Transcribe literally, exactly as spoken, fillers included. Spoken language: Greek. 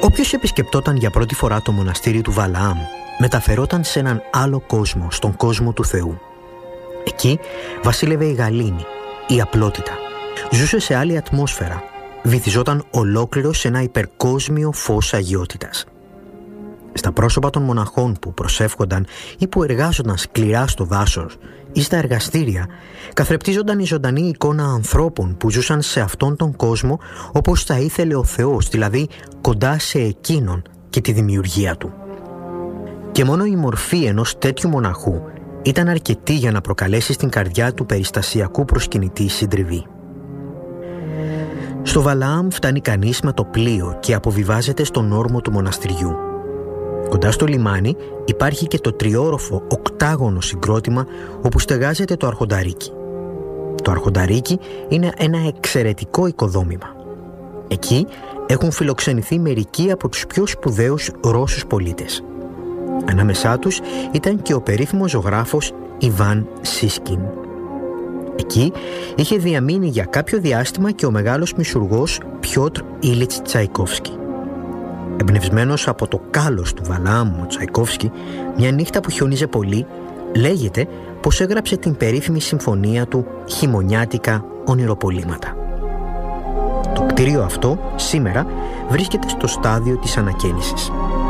Όποιος επισκεπτόταν για πρώτη φορά το μοναστήρι του Βαλαάμ μεταφερόταν σε έναν άλλο κόσμο, στον κόσμο του Θεού. Εκεί βασίλευε η γαλήνη, η απλότητα. Ζούσε σε άλλη ατμόσφαιρα. Βυθιζόταν ολόκληρο σε ένα υπερκόσμιο φως αγιότητας. Στα πρόσωπα των μοναχών που προσεύχονταν ή που εργάζονταν σκληρά στο δάσος ή στα εργαστήρια, καθρεπτίζονταν η ζωντανή εικόνα ανθρώπων που ζούσαν σε αυτόν τον κόσμο όπως θα ήθελε ο Θεός, δηλαδή κοντά σε εκείνον και τη δημιουργία του. Και μόνο η μορφή ενός τέτοιου μοναχού ήταν αρκετή για να προκαλέσει στην καρδιά του περιστασιακού προσκυνητή συντριβή. Στο Βαλαάμ φτάνει κανείς με το πλοίο και αποβιβάζεται στον όρμο του μοναστηριού. Κοντά στο λιμάνι υπάρχει και το τριόροφο οκτάγωνο συγκρότημα όπου στεγάζεται το αρχονταρίκι. Το αρχονταρίκι είναι ένα εξαιρετικό οικοδόμημα. Εκεί έχουν φιλοξενηθεί μερικοί από τους πιο σπουδαίους Ρώσους πολίτες. Ανάμεσά τους ήταν και ο περίφημος ζωγράφος Ιβάν Σίσκιν. Εκεί είχε διαμείνει για κάποιο διάστημα και ο μεγάλος μυσουργός Πιότρ Ήλιτς Τσαϊκόφσκι. Εμπνευσμένος από το κάλος του Βαλαάμ ο Τσαϊκόφσκι, μια νύχτα που χιόνιζε πολύ, λέγεται πως έγραψε την περίφημη συμφωνία του «Χειμωνιάτικα ονειροπολίματα». Το κτίριο αυτό σήμερα βρίσκεται στο στάδιο της ανακαίνησης.